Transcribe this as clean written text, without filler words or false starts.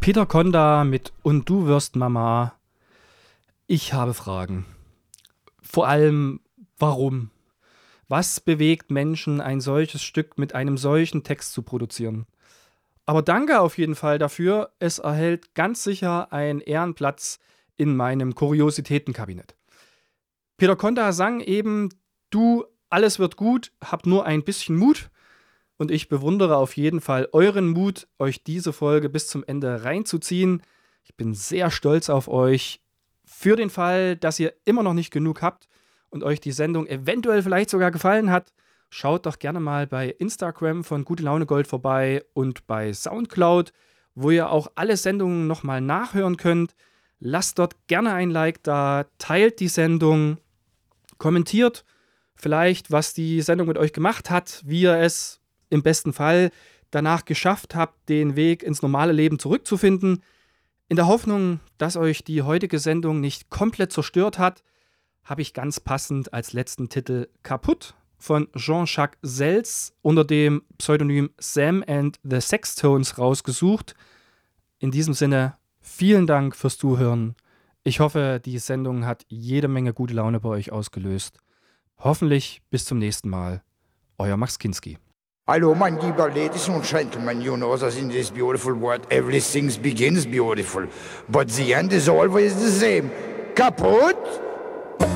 Peter Konda mit Und du wirst Mama. Ich habe Fragen. Vor allem, warum? Was bewegt Menschen, ein solches Stück mit einem solchen Text zu produzieren? Aber danke auf jeden Fall dafür. Es erhält ganz sicher einen Ehrenplatz in meinem Kuriositätenkabinett. Peter Konda sang eben: Du, alles wird gut, hab nur ein bisschen Mut. Und ich bewundere auf jeden Fall euren Mut, euch diese Folge bis zum Ende reinzuziehen. Ich bin sehr stolz auf euch. Für den Fall, dass ihr immer noch nicht genug habt und euch die Sendung eventuell vielleicht sogar gefallen hat, schaut doch gerne mal bei Instagram von Gute Laune Gold vorbei und bei Soundcloud, wo ihr auch alle Sendungen nochmal nachhören könnt. Lasst dort gerne ein Like da, teilt die Sendung, kommentiert vielleicht, was die Sendung mit euch gemacht hat, wie ihr es im besten Fall danach geschafft habt, den Weg ins normale Leben zurückzufinden. In der Hoffnung, dass euch die heutige Sendung nicht komplett zerstört hat, habe ich ganz passend als letzten Titel Kaputt von Jean-Jacques Seltz unter dem Pseudonym Sam and the Sextones rausgesucht. In diesem Sinne, vielen Dank fürs Zuhören. Ich hoffe, die Sendung hat jede Menge gute Laune bei euch ausgelöst. Hoffentlich bis zum nächsten Mal. Euer Max Kinski. Hello, my dear ladies and gentlemen, you know that in this beautiful world everything begins beautiful, but the end is always the same. Kaputt?